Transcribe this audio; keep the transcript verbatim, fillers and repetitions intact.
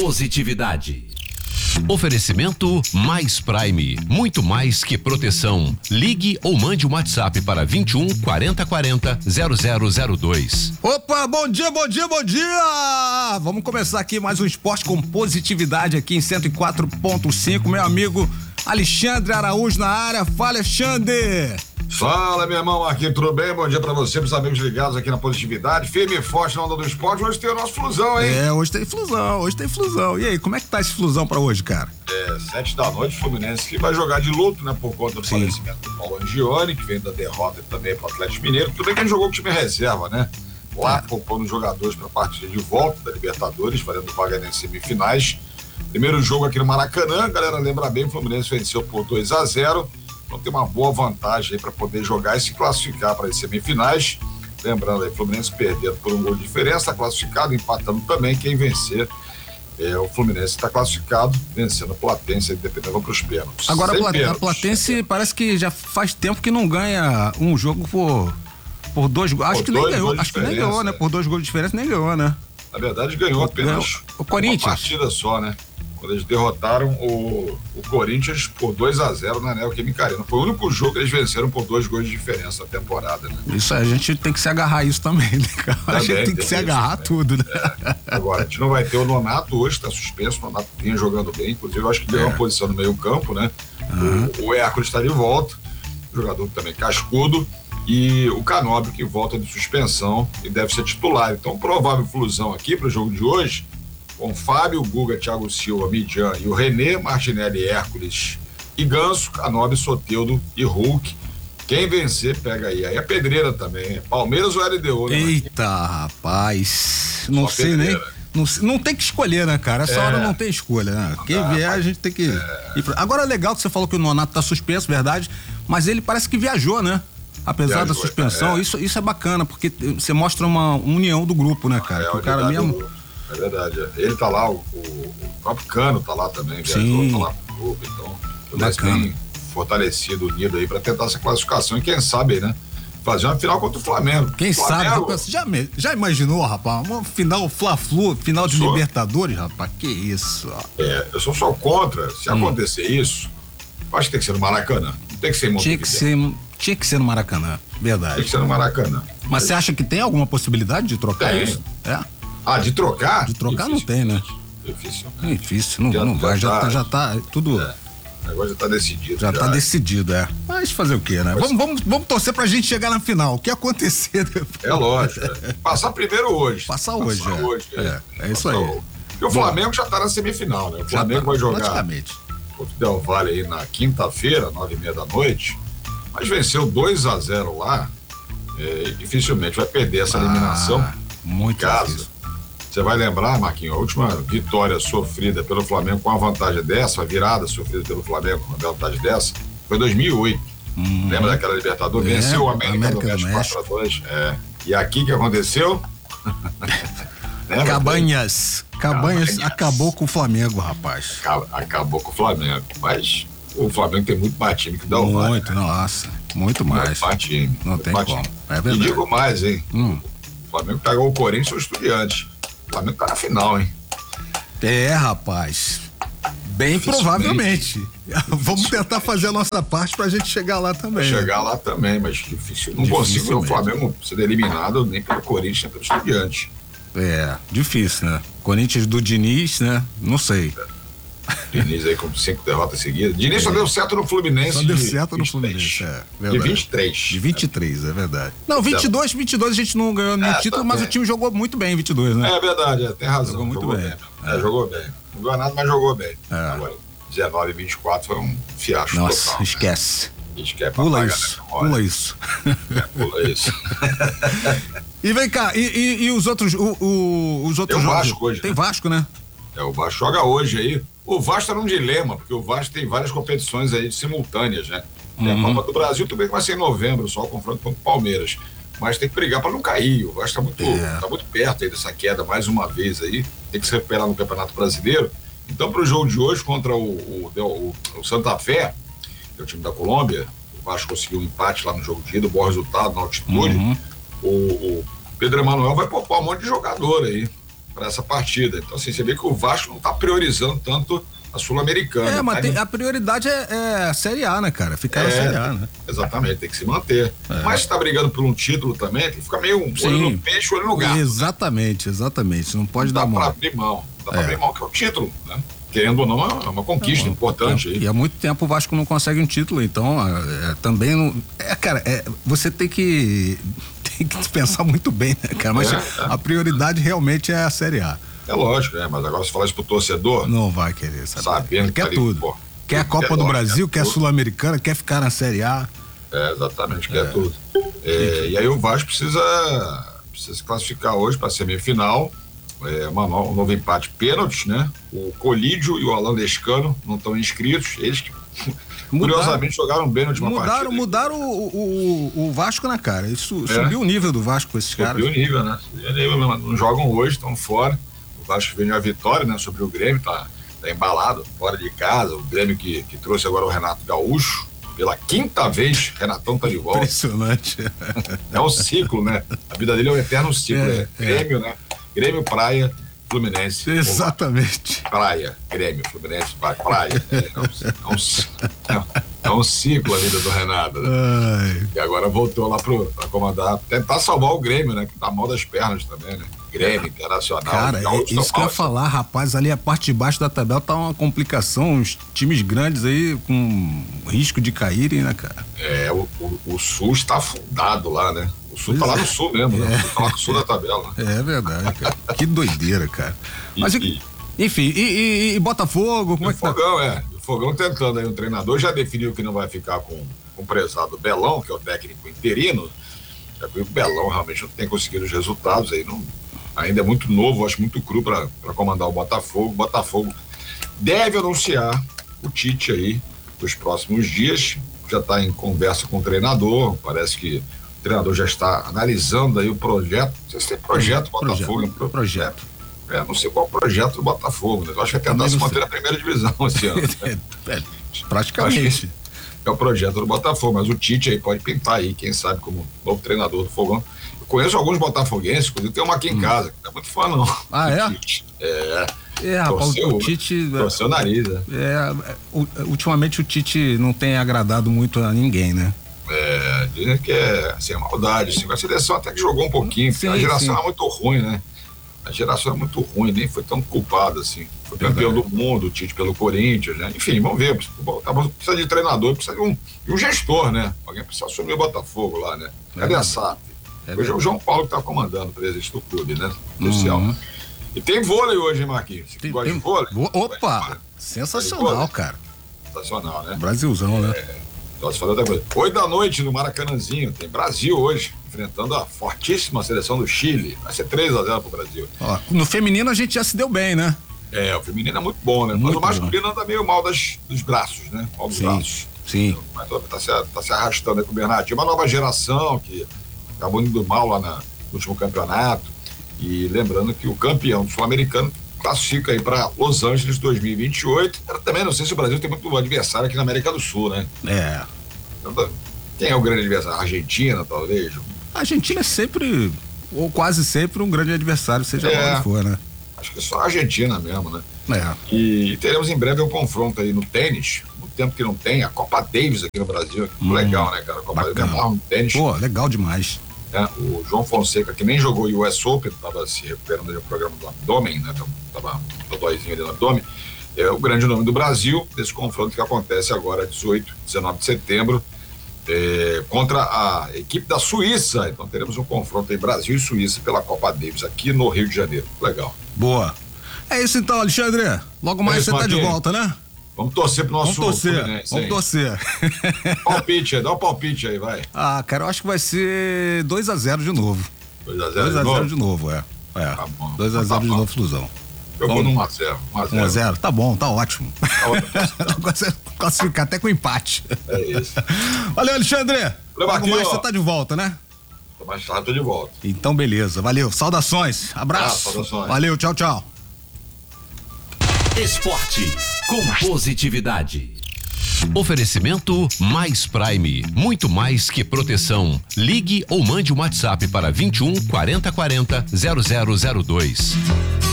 Positividade. Oferecimento Mais Prime, muito mais que proteção. Ligue ou mande um WhatsApp para vinte e um, quarenta, quarenta, zero zero zero dois. Opa, bom dia, bom dia, bom dia! Vamos começar aqui mais um esporte com positividade aqui em cento e quatro ponto cinco. Meu amigo Alexandre Araújo na área. Fala, Alexandre! Fala, meu irmão Marquinhos, tudo bem? Bom dia pra você, pros amigos ligados aqui na Positividade. Firme e forte na onda do esporte. Hoje tem o nosso Flusão, hein? É, hoje tem Flusão, hoje tem Flusão. E aí, como é que tá esse Flusão pra hoje, cara? É, sete da noite, Fluminense que vai jogar de luto, né? Por conta do Sim. falecimento do Paulo Angione, que vem da derrota também pro Atlético Mineiro. Tudo bem que ele jogou com o time reserva, né? Lá, É. poupando jogadores pra partida de volta da Libertadores, valendo vaga nas semifinais. Primeiro jogo aqui no Maracanã, a galera lembra bem, o Fluminense venceu por dois a zero. Então tem uma boa vantagem aí para poder jogar e se classificar para as semifinais. Lembrando aí, Fluminense perdendo por um gol de diferença, está classificado, empatando também. Quem vencer, é, o Fluminense está classificado, vencendo a Platense e dependendo para os pênaltis. Agora a, Sem Pla- a pênaltis. Platense parece que já faz tempo que não ganha um jogo por, por dois gols. Acho Por que nem dois ganhou, gols de acho que nem diferença, ganhou, né? é. Por dois gols de diferença, nem ganhou, né? Na verdade, ganhou apenas O Corinthians. uma partida só, né? Quando eles derrotaram o, o Corinthians por dois a zero na Neoquímica Arena. Foi o único jogo que eles venceram por dois gols de diferença na temporada, né? Isso aí, a gente tem que se agarrar a isso também, né, cara? A Também gente tem que tem se isso, agarrar a né? tudo, né? Agora, a gente não vai ter o Nonato hoje, está suspenso. O Nonato vinha jogando bem, inclusive eu acho que ganhou É. uma posição no meio-campo, né? Uhum. O, o Hércules está de volta, jogador também cascudo, e o Canóbio que volta de suspensão e deve ser titular. Então, provável Flusão aqui para o jogo de hoje, com Fábio, Guga, Thiago Silva, Midian e o René, Martinelli, Hércules e Ganso, Canóbio, Soteldo e Hulk. Quem vencer, pega aí. Aí a pedreira também, Palmeiras ou L D U, né? Eita, rapaz. Não Só sei nem. pedreira. Não, sei- não tem que escolher, né, cara? Essa É. hora não tem escolha, né? Quem dá, vier, a mas- gente tem que. ir pra- Agora é legal que você falou que o Nonato tá suspenso, verdade. Mas ele parece que viajou, né? Apesar Viajou, da suspensão, é. isso, isso é bacana, porque você mostra uma união do grupo, né, cara? É, que o a cara unidade mesmo. do- É verdade. é. Ele tá lá, o, o, o próprio Cano tá lá também, viajou, Sim. tá lá pro grupo, então o Fluminense Bacana. bem fortalecido, unido aí pra tentar essa classificação e quem sabe, né? Fazer uma final contra o Flamengo. Quem sabe, Flamengo, rapaz, você já, me- já imaginou, rapaz? Uma final Fla-Flu, final de Sou. Libertadores, rapaz? Que isso, ó. É, eu sou só contra, se Hum. acontecer isso, eu acho que tem que ser no Maracanã. Não tem que ser em Tinha Montevidéu. que ser, tinha que ser no Maracanã, Tem verdade. que ser no Maracanã. Mas você acha que tem alguma possibilidade de trocar Tem. isso? É, Ah, de trocar? de trocar não Difícil. tem, né? Difícil. É difícil, não, Já- não vai, já já tá, tá- já tá tudo, É. O negócio já tá decidido. já tá decidido, é. Mas fazer o quê, né? Mas- Vamos, vamos, vamos torcer pra gente chegar na final. O que acontecer depois? É lógico. é. Passar primeiro hoje. Passar hoje, é. hoje, É, é isso Passar aí. hoje. Porque o Flamengo já tá na semifinal, né? O Já Flamengo tá, vai jogar praticamente. contra o Del Valle aí na quinta-feira, nove e meia da noite, mas venceu dois a zero lá, é, e dificilmente vai perder essa eliminação Ah, muito em casa. difícil. Você vai lembrar, Marquinhos, a última vitória sofrida pelo Flamengo com a vantagem dessa, a virada sofrida pelo Flamengo com a vantagem dessa, foi em dois mil e oito. Hum. Lembra daquela Libertadores? É, Venceu o América, América do do México México. quatro a dois. É. E aqui o que aconteceu? Lembra? Cabanhas. Cabanhas Cabanhas. acabou com o Flamengo, rapaz. Acab- Acabou com o Flamengo. Mas o Flamengo tem muito mais time que dá o VAR. Muito, nossa. Muito mais. Muito mais time. Não muito tem mais como. time. É E verdade. digo mais, hein? Hum. O Flamengo pegou o Corinthians ou o Estudiantes. O Flamengo tá na final, hein? É, rapaz. Bem Dificilmente. provavelmente. Vamos tentar fazer a nossa parte pra gente chegar lá também. né? Chegar lá também, mas difícil. Não consigo ver o Dificilmente. Flamengo ser eliminado nem pelo Corinthians, nem pelo Estudiantes. É, difícil, né? Corinthians do Diniz, né? Não sei. Diniz aí com cinco derrotas seguidas. Diniz só deu certo no Fluminense. Só deu de certo no vinte e três. Fluminense, é. De Verdade. vinte e três. De vinte e três, é verdade. Não, vinte e dois, vinte e dois a gente não ganhou nenhum É, título, tá mas bem. o time jogou muito bem em vinte e dois, né? É verdade, é, tem razão. Jogou muito bem. É, jogou bem. Não ganhou nada, mas jogou bem. É. Agora, dezenove e vinte e quatro foi um fiasco Nossa, total. esquece. A gente quer pra Pula pagar, isso, né? pula isso. É, pula isso. E vem cá, e, e- e os outros, o, o- os outros Tem o jogos? Vasco hoje, Tem né? Vasco, né? É, o Vasco joga hoje aí. O Vasco tá num dilema, porque o Vasco tem várias competições aí simultâneas, né? Tem Uhum. a Copa do Brasil também que vai ser em novembro, só o confronto contra o Palmeiras. Mas tem que brigar para não cair. O Vasco tá muito, É. tá muito perto aí dessa queda mais uma vez aí. Tem que se recuperar no Campeonato Brasileiro. Então, pro jogo de hoje contra o, o, o, o Santa Fé, que é o time da Colômbia, o Vasco conseguiu um empate lá no jogo de ida, bom resultado na altitude. Uhum. O, o Pedro Emanuel vai poupar um monte de jogador aí. para essa partida. Então, assim, você vê que o Vasco não está priorizando tanto a Sul-Americana. É, mas tá? tem, a prioridade é, é a Série A, né, cara? Ficar é, na Série A, né? Exatamente, tem que se manter. É. Mas se tá brigando por um título também, tem que ficar meio um Sim. olho no peixe, olho no gato. Exatamente, exatamente. Não pode não dar mão. mão. Dá pra abrir mão. Dá pra é. abrir mão, que é o título, né? Querendo ou não, é uma conquista é, importante. É, aí. E há muito tempo o Vasco não consegue um título, então é, também não. É, cara, é, você tem que, tem que pensar muito bem, né, cara? Mas é, a prioridade realmente é a Série A. É lógico, é, mas agora se falar isso pro torcedor. Não vai querer, sabe? Sabendo quer que tudo. Pô, quer a Copa quer do lógico, Brasil, quer, quer a Sul-Americana, quer ficar na Série A. É, exatamente, quer é. tudo. É, e aí o Vasco precisa, precisa se classificar hoje para a semifinal. É, uma, um novo empate pênalti, né? O Colídio e o Alan Lescano não estão inscritos. Eles que, curiosamente, jogaram bem na última mudaram, partida. Mudaram o, o, o Vasco na cara. Isso é. Subiu o nível do Vasco com esses subiu caras. Subiu o nível, né? Subiu o nível, não jogam hoje, estão fora. O Vasco veio a vitória, né? Sobre o Grêmio, tá, tá embalado, fora de casa. O Grêmio que, que trouxe agora o Renato Gaúcho. Pela quinta vez, Renatão tá de volta. Impressionante. É um ciclo, né? A vida dele é um eterno ciclo. É, é. Grêmio, né? Grêmio, Praia, Fluminense. Exatamente. Praia, Grêmio, Fluminense, Praia. É, é, um, é, um, é um ciclo a vida do Renato, né? Ai. E agora voltou lá pro, pra comandar, tentar salvar o Grêmio, né? Que tá mal das pernas também, né? Grêmio, Internacional. Cara, é isso que eu ia falar, rapaz, ali a parte de baixo da tabela tá uma complicação, os times grandes aí com risco de caírem, né, cara? É, o, o, o Sul está afundado lá, né? O Sul pois tá lá é. no Sul mesmo, né? É. O Sul tá lá no Sul da tabela. É verdade, cara. Que doideira, cara. Mas, e, enfim, e, e, e Botafogo, como é que tá? O Fogão, é. O Fogão tentando aí, o treinador já definiu que não vai ficar com, com o prezado Belão, que é o técnico interino. Já que o Belão realmente não tem conseguido os resultados aí, não... Ainda é muito novo, acho muito cru para comandar o Botafogo. O Botafogo deve anunciar o Tite aí nos próximos dias. Já está em conversa com o treinador. Parece que o treinador já está analisando aí o projeto. Não sei se tem projeto Botafogo. Projeto. projeto. É, não sei qual é o projeto do Botafogo, né? Eu acho que vai tentar se manter na primeira divisão esse ano. é, é, praticamente. É o projeto do Botafogo, mas o Tite aí pode pintar aí, quem sabe, como novo treinador do Fogão. Eu conheço alguns botafoguenses, inclusive tem uma aqui em hum. casa, que não é muito fã não. Ah, é? Tite. É. É, rapaz, torceu, o Tite... Torceu o nariz, né? É, ultimamente o Tite não tem agradado muito a ninguém, né? É, dizem que é, assim, é maldade, assim, a seleção até que jogou um pouquinho, sim, a geração sim. era muito ruim, né? A geração era muito ruim, nem foi tão culpada, assim. Foi campeão do mundo, o Tite pelo Corinthians, né? Enfim, vamos ver, precisa de treinador, precisa de um, de um gestor, né? Alguém precisa assumir o Botafogo lá, né? Cadê é a S A F? É hoje é o João Paulo que tá comandando o presidente do clube, né? Social. Uhum. E tem vôlei hoje, hein, Marquinhos? Você que gosta de vôlei? Opa! Sensacional, cara. Sensacional, né? Brasilzão, né? É, posso falar outra coisa. Oito da noite no Maracanãzinho, tem Brasil hoje, enfrentando a fortíssima seleção do Chile. Vai ser três a zero pro Brasil. Ó, no feminino a gente já se deu bem, né? É, o feminino é muito bom, né? Muito Mas o masculino anda meio mal das, dos braços, né? Mal dos sim, braços. Sim. Mas tá se, tá se arrastando aí com o Bernardinho. Uma nova geração que acabou indo mal lá na, no último campeonato. E lembrando que o campeão sul-americano classifica aí para Los Angeles dois mil e vinte e oito. Eu também não sei se o Brasil tem muito adversário aqui na América do Sul, né? É. Então, quem é o grande adversário? A Argentina, talvez? A Argentina é sempre, ou quase sempre, um grande adversário, seja é, onde for, né? Acho que é só a Argentina mesmo, né? É. E teremos em breve um confronto aí no tênis. Muito tempo que não tem, a Copa Davis aqui no Brasil. Hum, legal, né, cara? A Copa Davis é um tênis. Pô, legal demais. É, o João Fonseca, que nem jogou o U S Open, estava se recuperando do programa do abdômen, né? Tava um dóizinho ali no abdômen. É o grande nome do Brasil, desse confronto que acontece agora, dezoito, dezenove de setembro, é, contra a equipe da Suíça. Então teremos um confronto aí, Brasil e Suíça, pela Copa Davis, aqui no Rio de Janeiro. Legal. Boa. É isso então, Alexandre. Logo mais é isso, você tá de volta, né? Vamos torcer pro nosso... Vamos torcer, Fluminense, vamos torcer. Palpite aí, dá um palpite aí, vai. Ah, cara, eu acho que vai ser dois a zero de novo. dois a zero dois a zero de novo, é. É. Tá bom. dois a zero tá de novo, Flusão. Eu vou no um a zero. um a zero, tá bom, tá ótimo. Tá ótimo. Classificar até com empate. É isso. Valeu, Alexandre. Logo mais você tá de volta, né? Mais tarde tô de volta. Então, beleza. Valeu. Saudações. Abraço. Ah, saudações. Valeu, tchau, tchau. Esporte com positividade. Oferecimento Mais Prime, muito mais que proteção. Ligue ou mande um WhatsApp para vinte e um, quarenta, quarenta, zero zero zero dois.